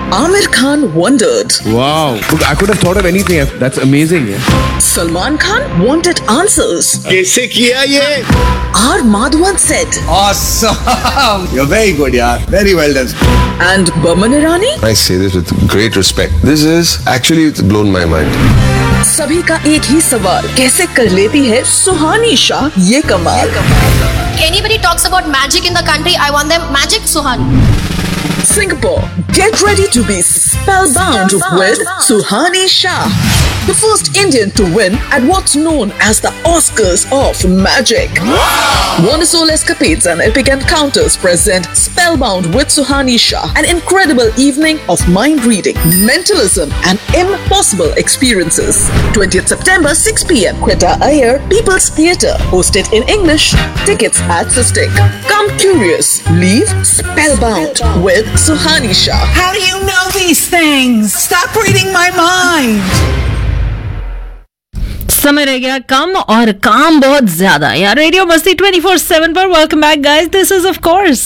Amir Khan wondered. Wow, I could have thought of anything. That's amazing. Yeah. Salman Khan wanted answers. कैसे किया ये? R. Madhavan said. Awesome! You're very good, yaar. Very well done. And Boman Irani? I say this with great respect. This is actually it's blown my mind. सभी का एक ही सवाल, कैसे कर लेती है सुहानी शाह ये कमाल? Anybody talks about magic in the country, I want them magic Suhani. Singapore, get ready to be spellbound with Suhani Shah, the first Indian to win at what's known as the Oscars of Magic. Wonderful escapades and epic encounters present Spellbound with Suhani Shah, an incredible evening of mind reading, mentalism, and impossible experiences. 20th September, 6 p.m. Quetta Iyer, People's Theatre, hosted in English. Tickets at Sistik. Come curious, leave spellbound with Suhani Shah. How do you know these things? Stop reading my mind. समय रह गया कम और काम बहुत ज्यादा यार. Radio मस्ती 24/7 पर. Welcome back guys. This is of course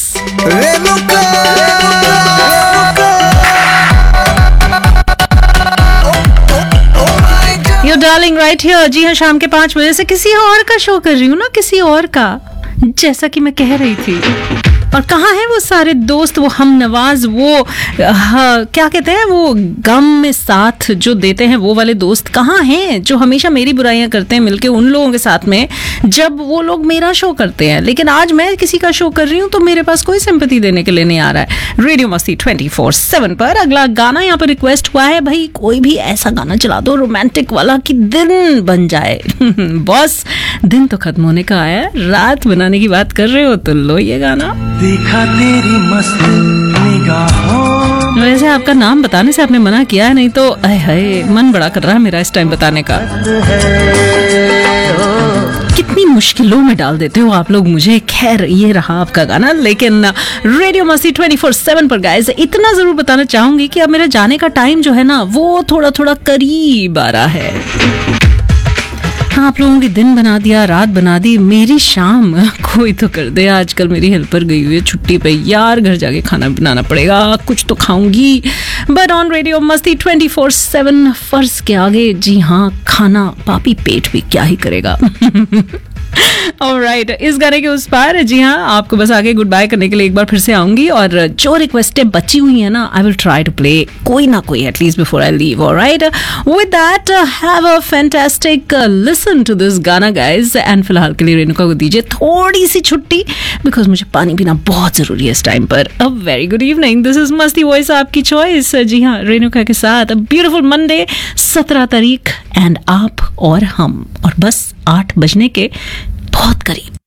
your darling right here. जी हाँ, शाम के 5 बजे से किसी और का शो कर रही हूँ ना, किसी और का, जैसा कि मैं कह रही थी. और कहाँ है वो सारे दोस्त, वो हम नवाज, वो क्या कहते हैं, वो गम में साथ जो देते हैं वो वाले दोस्त कहाँ हैं, जो हमेशा मेरी बुराइयां करते हैं मिलके उन लोगों के साथ में जब वो लोग मेरा शो करते हैं. लेकिन आज मैं किसी का शो कर रही हूँ तो मेरे पास कोई सिंपैथी देने के लिए नहीं आ रहा है. रेडियो मस्ती 24/7 पर अगला गाना यहाँ पर रिक्वेस्ट हुआ है. भाई कोई भी ऐसा गाना चला दो रोमांटिक वाला कि दिन बन जाए. बॉस दिन तो खत्म होने का आया, रात बनाने की बात कर रहे हो तो लो ये गाना. देखा तेरी मस्त निगाहों. वैसे आपका नाम बताने से आपने मना किया है, नहीं तो आय हाय मन बड़ा कर रहा है मेरा इस टाइम बताने का. कितनी मुश्किलों में डाल देते हो आप लोग मुझे. खैर ये रहा आपका गाना. लेकिन रेडियो मस्ती 24/7 पर गाइस इतना जरूर बताना चाहूंगी कि अब मेरा जाने का टाइम जो है ना वो थोड़ा थोड़ा करीब आ रहा है. आप लोगों के दिन बना दिया, रात बना दी, मेरी शाम कोई तो कर दे. आजकल मेरी हेल्पर गई हुई है छुट्टी पे यार, घर जाके खाना बनाना पड़ेगा, कुछ तो खाऊंगी. बट ऑन रेडियो मस्ती 24/7 फर्ज के आगे जी हाँ खाना पापी पेट भी क्या ही करेगा. ऑलराइट, इस गाने के उस पार जी हाँ आपको बस आगे गुड बाय करने के लिए एक बार फिर से आऊंगी. और जो रिक्वेस्टें बची हुई है ना I will try to play कोई ना कोई at least before I leave. Alright, with that have a fantastic listen to this गाना गाइज. एंड फिलहाल के लिए रेणुका को दीजिए थोड़ी सी छुट्टी बिकॉज मुझे पानी पीना बहुत जरूरी है इस टाइम पर. A very good evening. This is मस्ती वॉइस, आपकी चॉइस. जी हाँ, रेणुका के साथ ब्यूटीफुल मंडे 17 तारीख एंड आप और हम, और बस 8 बजने के बहुत करीब.